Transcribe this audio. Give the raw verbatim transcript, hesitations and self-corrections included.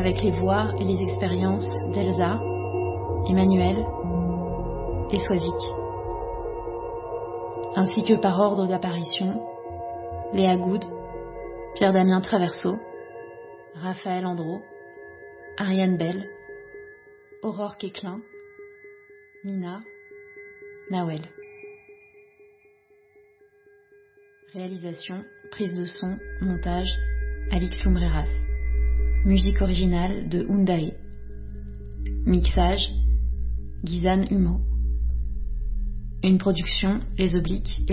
avec les voix et les expériences d'Elsa, Emmanuel et Swazik, ainsi que par ordre d'apparition, Léa Goud, Pierre-Damien Traverso, Raphaël Andro, Ariane Bell, Aurore Quéclin, Nina, Nawel. Réalisation, prise de son, montage, Alix Lumbreras. Musique originale de Undae. Mixage, Gizane Humo. Une production Les Obliques.